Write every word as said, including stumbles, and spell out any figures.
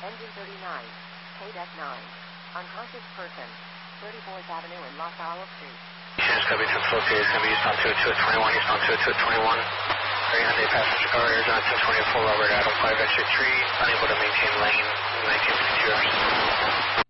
Engine thirty-nine, K D E C nine. Unconscious person, thirty-fourth Avenue and La Salle Street. Chance copy to flow period, can be eastbound two two at twenty-one, eastbound two two at twenty-one. three hundred passenger car, Air Johnson twenty-four, Robert Adam five exit three, unable to maintain lane, nineteen fifty-two hours.